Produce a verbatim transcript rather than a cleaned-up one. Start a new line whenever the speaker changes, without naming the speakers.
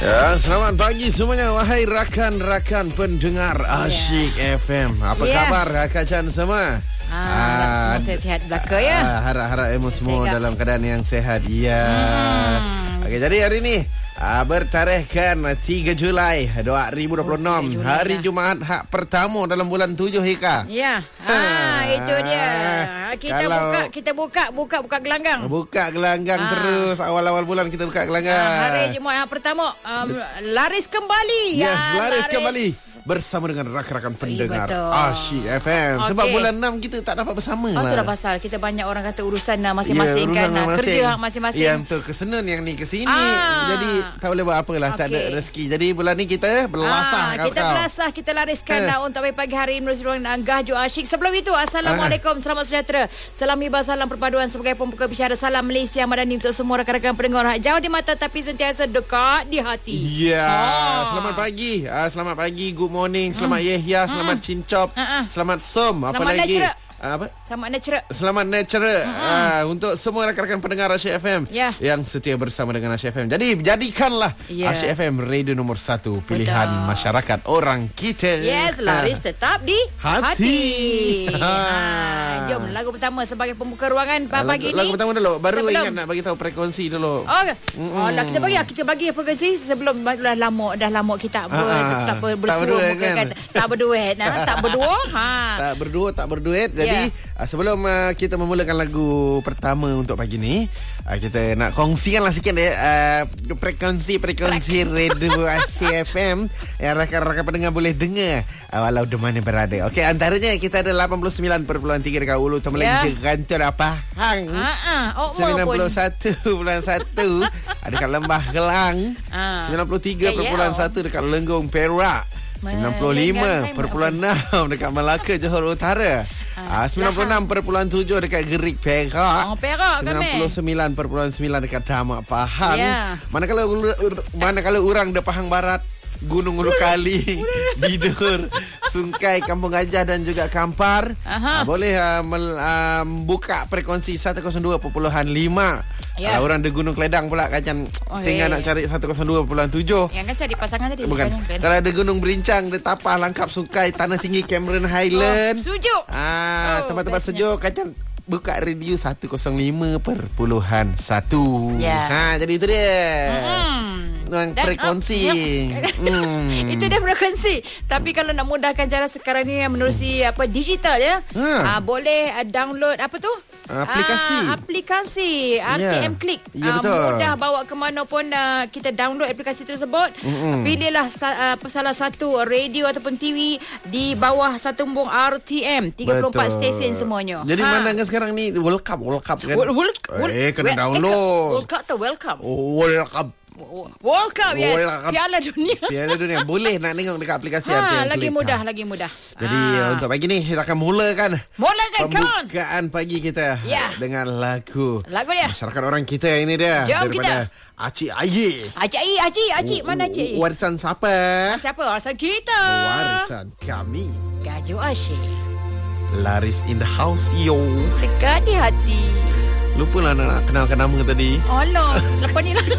Ya, selamat pagi semuanya, wahai rakan-rakan pendengar Asyik yeah. F M. Apa yeah. khabar rakan semua?
Ah, ah, semua sihat belaka ya.
Ah, harap-harap emu semua dalam keadaan yang sehat. Ya. Hmm. Okey, jadi hari ni ah, bertarikhkan tiga Julai dua ribu dua puluh enam, oh, hari Jumaat hak pertama dalam bulan tujuh Hika.
Ya. Ha, ah, itu dia. Kita Kalau buka kita buka buka buka gelanggang.
Buka gelanggang ah. terus awal-awal bulan kita buka gelanggang.
Ah, hari Jumaat hak pertama um, laris kembali.
Yes,
ya,
laris, laris kembali bersama dengan rakan-rakan pendengar Asyik F M. Okay. Sebab bulan enam kita tak dapat bersama
oh,
lah.
Itulah pasal kita banyak orang kata urusan masing-masing ya, kan masing. Kerja masing-masing.
Ya, betul. Kesenun yang ni ke sini. Ah. Jadi tak boleh buat apalah, okay. tak ada rezeki. Jadi bulan ni kita belasah.
Ah, kita belasah, kita lariskan eh. untuk pagi hari menuju ruang Gahjo Asyik. Sebelum itu, Assalamualaikum, ah. selamat sejahtera. Salam hibah, salam perpaduan sebagai pembuka bicara. Salam Malaysia Madani untuk semua rakan-rakan pendengar jauh di mata tapi sentiasa dekat di hati.
Ya, yeah. ah. selamat pagi. Ah, selamat pagi, good morning, selamat hmm. Yehya, selamat hmm. Cincop, uh-uh. selamat Som, apa
selamat
lagi?
Natural.
Apa?
Selamat natural.
Selamat natural mm-hmm. uh, untuk semua rakan-rakan pendengar Asyik F M yeah. yang setia bersama dengan Asyik F M. Jadi jadikanlah yeah. Asyik F M radio nombor satu pilihan Betul. masyarakat orang kita.
Yes, laris uh. tetap di hati. hati. ha. Jom lagu pertama sebagai pembuka ruangan uh, pagi
lagu,
ni.
Lagu pertama dulu. Baru
sebelum.
ingat nak bagi tahu frekuensi dulu.
Oh, mm-hmm. oh lah, kita bagi kita bagi frekuensi sebelum dah lama dah lama kita ber, uh, tak ber, bersua
tak
kan? kan tak berduet nah, tak berdua ha.
tak berdua tak berduet. Jadi yeah. uh, sebelum uh, kita memulakan lagu pertama untuk pagi ni, uh, kita nak kongsikanlah sikit uh, frekuensi-frekuensi radio Asyik F M yang rakan-rakan pendengar boleh dengar uh, walau di mana berada. Okey, antaranya kita ada lapan puluh sembilan perpuluhan tiga dekat Ulu Temelang, yeah. Kantor Pahang. Ha oh, sembilan puluh satu perpuluhan satu dekat Lembah Gelang. Uh, sembilan puluh tiga perpuluhan satu dekat Lenggong Perak. sembilan puluh lima perpuluhan enam dekat Melaka Johor Utara. Ah, sembilan puluh enam perpuluhan tujuh dekat Gerik Perak.
Oh, Perak
sembilan puluh sembilan perpuluhan sembilan dekat Damak Pahang. Yeah. Manakala manakala orang di Pahang Barat, Gunung Ulu Kali, Bidur, Sungkai, Kampung Gajah dan juga Kampar, uh, boleh uh, mel, uh, buka frekuensi seratus dua perpuluhan lima. Yeah. Uh, orang di Gunung Keledang pula kacan oh, tinggal hey. nak cari seratus dua perpuluhan tujuh.
Yang kan cari pasangan tadi.
Bukan. Kalau ada Gunung Berincang, di Tapah, Langkap, Sungkai, Tanah Tinggi, Cameron Highland.
Oh, sejuk.
Ah, oh, tempat-tempat sejuk kacan buka radio seratus lima perpuluhan satu. Yeah. Ha, jadi itu dia. Hmm. Dengan frekuensi. Oh,
hmm. Itu dia frekuensi. Tapi kalau nak mudahkan cara sekarang ni menerusi apa digital ya. Ha. Ah, boleh uh, download apa tu?
Aplikasi.
Ah, aplikasi R T M yeah. Click.
Ya,
ah, mudah bawa ke mana pun uh, kita download aplikasi tersebut. Mm-hmm. Pilihlah uh, salah satu radio ataupun T V di bawah satumbung R T M tiga puluh empat stesen semuanya.
Jadi ha. mana sekarang ni World Cup World Cup kan? World, world, world,
eh
kena
world,
download.
World Cup atau Welcome?
Oh, World Cup.
World Cup ya. Yes. Piala Dunia.
Piala Dunia boleh nak tengok dekat aplikasi
ha,
R T M
lagi
Click.
mudah,
ha.
lagi mudah.
Jadi ha. untuk pagi ni kita akan mulakan.
Mulakan
pembukaan kawan. Pagi kita yeah. dengan lagu.
Lagu dia.
Masyarakat orang kita ini dia.
Jom
daripada
kita.
Acik Ayi.
Acik Ayi, Acik, Acik mana Acik?
Warisan siapa?
Siapa? Warisan kita.
Warisan kami.
Gahjo Asyik.
Laris in the house yo.
Dekat di hati.
Lupa lah nak kenalkan nama tadi.
Allah, lepas ni lah.